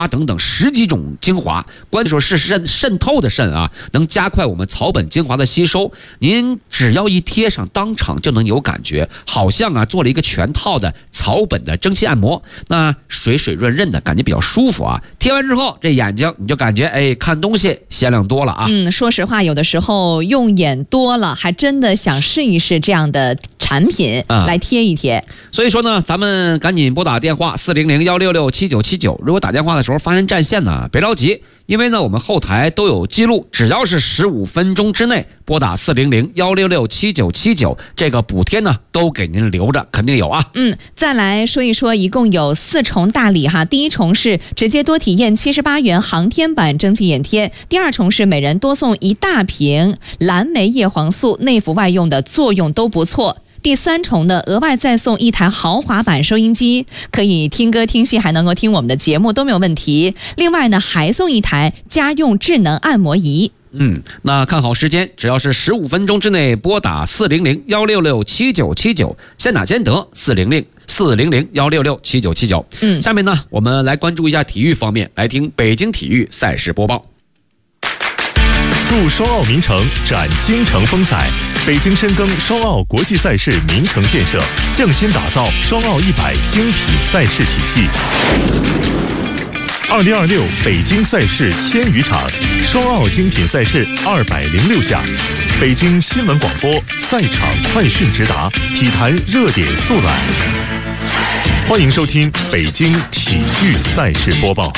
等等10几种精华，关键说是渗透的渗啊，能加快我们草本精华的吸收。您只要一贴上，当场就能有感觉，好像啊做了一个全套的草本的蒸汽按摩，那水水润润的感觉比较舒服啊。贴完之后，这眼睛你就感觉看东西鲜亮多了啊。 说实话，有的时候用眼多了，还真的想试一试这样的产品来贴一贴。 所以说呢，咱们赶紧拨打电话400-166-7979。如果打电话的时候发现占线呢，别着急，因为呢我们后台都有记录，只要是15分钟之内拨打400-166-7979，这个补贴呢都给您留着，肯定有啊。 再来说一说，一共有4重大礼哈。第一重是直接多体验78元航天版蒸汽眼贴，第二重是每人多送1大瓶蓝莓叶黄素，内服外用的作用都不错。第3重呢，额外再送1台豪华版收音机，可以听歌听戏，还能够听我们的节目都没有问题。另外呢，还送1台家用智能按摩仪。 那看好时间，只要是15分钟之内拨打400-166-7979，先打先得400-166-7979。下面呢，我们来关注一下体育方面，来听北京体育赛事播报。 助双奥名城展京城风采，北京深耕双奥国际赛事名城建设，匠心打造双奥100精品赛事体系。2026北京赛事1000余场，双奥精品赛事206项，北京新闻广播赛场快讯直达，体坛热点速览。欢迎收听北京体育赛事播报。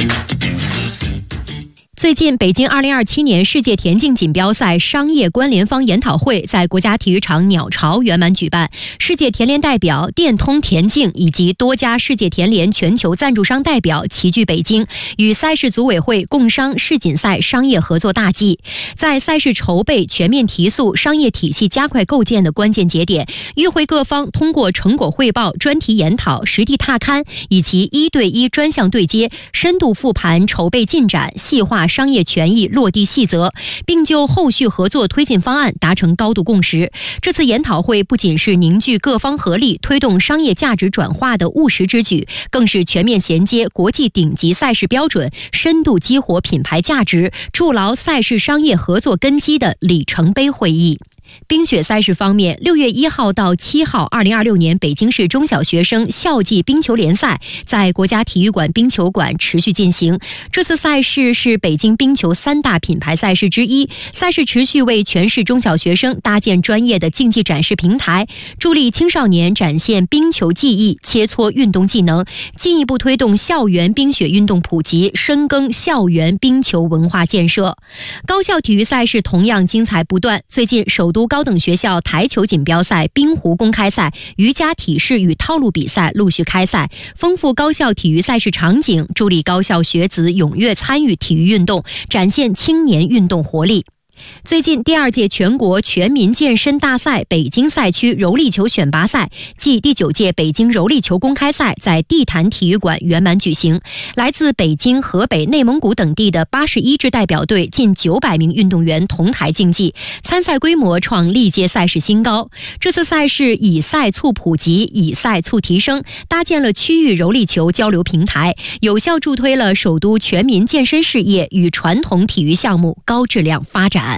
最近，北京2027年世界田径锦标赛商业关联方研讨会在国家体育场鸟巢圆满举办，世界田联代表、电通田径以及多家世界田联全球赞助商代表齐聚北京，与赛事组委会共商世锦赛商业合作大计。在赛事筹备、全面提速、商业体系加快构建的关键节点，与会各方通过成果汇报、专题研讨、实地踏勘以及1对1专项对接，深度复盘筹备进展，细化商业权益落地细则，并就后续合作推进方案达成高度共识。这次研讨会不仅是凝聚各方合力推动商业价值转化的务实之举，更是全面衔接国际顶级赛事标准、深度激活品牌价值、筑牢赛事商业合作根基的里程碑会议。冰雪赛事方面，6月1号到7号，2026年北京市中小学生校际冰球联赛在国家体育馆冰球馆持续进行。这次赛事是北京冰球3大品牌赛事之一，赛事持续为全市中小学生搭建专业的竞技展示平台，助力青少年展现冰球技艺，切磋运动技能，进一步推动校园冰雪运动普及，深耕校园冰球文化建设。高校体育赛事同样精彩不断，最近首都高等学校台球锦标赛、冰壶公开赛、瑜伽体式与套路比赛陆续开赛，丰富高校体育赛事场景，助力高校学子踊跃参与体育运动，展现青年运动活力。最近第2届全国全民健身大赛北京赛区柔力球选拔赛暨第9届北京柔力球公开赛在地坛体育馆圆满举行。来自北京、河北、内蒙古等地的81支代表队近900名运动员同台竞技，参赛规模创历届赛事新高。这次赛事以赛促普及，以赛促提升，搭建了区域柔力球交流平台，有效助推了首都全民健身事业与传统体育项目高质量发展。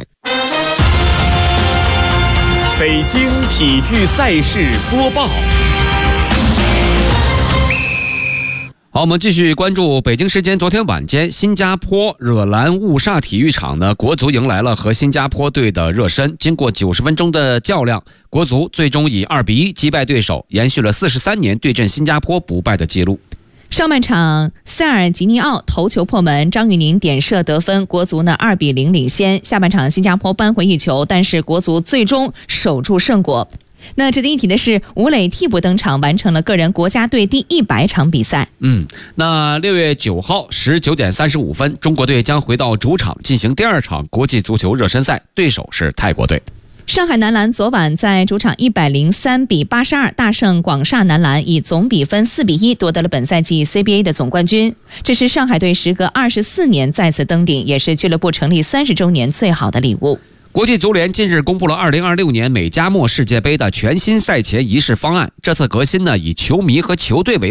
北京体育赛事播报。 好，我们继续关注北京时间昨天晚间，新加坡惹兰乌萨体育场呢，国足迎来了和新加坡队的热身。经过90分钟的较量，国足最终以2-1击败对手，延续了43年对阵新加坡不败的记录。 上半场，塞尔吉尼奥头球破门，张玉宁点射得分，国足呢2-0领先。下半场，新加坡扳回一球，但是国足最终守住胜果。那值得一提的是，吴磊替补登场，完成了个人国家队第100场比赛。 那6月9号19点35分，中国队将回到主场进行第2场国际足球热身赛，对手是泰国队。 上海男篮昨晚在主场103比82大胜广厦男篮，以总比分4-1夺得了本赛季 CBA 的总冠军。这是上海队时隔24年再次登顶，也是俱乐部成立30周年最好的礼物。 国际足联近日公布了2026年美加墨世界杯的全新赛前仪式方案，这次革新呢以球迷和球队为